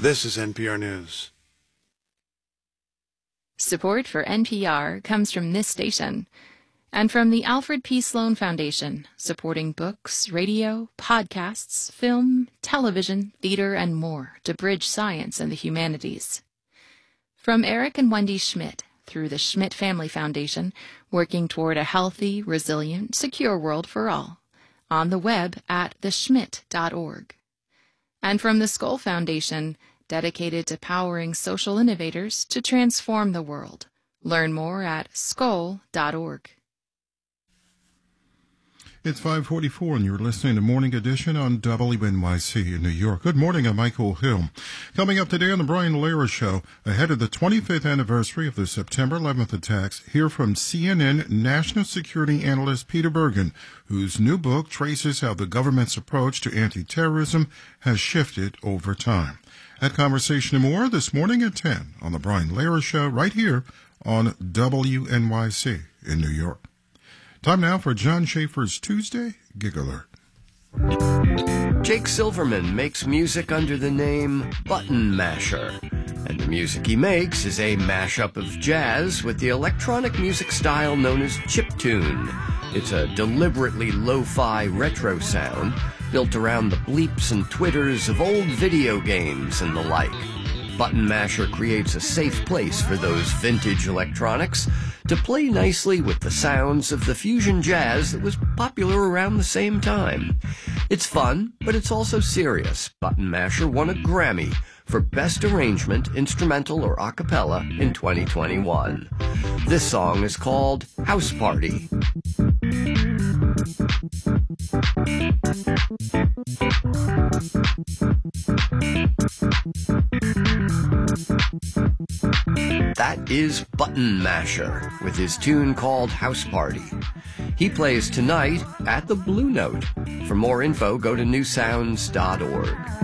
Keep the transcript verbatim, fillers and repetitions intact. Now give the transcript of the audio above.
This is N P R News. Support for N P R comes from this station and from the Alfred P. Sloan Foundation, supporting books, radio, podcasts, film, television, theater, and more to bridge science and the humanities. From Eric and Wendy Schmidt, through the Schmidt Family Foundation, working toward a healthy, resilient, secure world for all, on the web at the schmidt dot org. And from the Skoll Foundation, dedicated to powering social innovators to transform the world. Learn more at skoll dot org. It's five forty-four, and you're listening to Morning Edition on W N Y C in New York. Good morning, I'm Michael Hill. Coming up today on the Brian Lehrer Show, ahead of the twenty-fifth anniversary of the September eleventh attacks, hear from C N N national security analyst Peter Bergen, whose new book traces how the government's approach to anti-terrorism has shifted over time. That conversation and more this morning at ten on the Brian Lehrer Show, right here on W N Y C in New York. Time now for John Schaefer's Tuesday Gig Alert. Jake Silverman makes music under the name Button Masher, and the music he makes is a mashup of jazz with the electronic music style known as chiptune. It's a deliberately lo-fi retro sound built around the bleeps and twitters of old video games and the like. Button Masher creates a safe place for those vintage electronics to play nicely with the sounds of the fusion jazz that was popular around the same time. It's fun, but it's also serious. Button Masher won a Grammy for Best Arrangement, Instrumental or A Cappella in twenty twenty-one. This song is called House Party. That is Button Masher with his tune called House Party. He plays tonight at the Blue Note. For more info, go to new sounds dot org.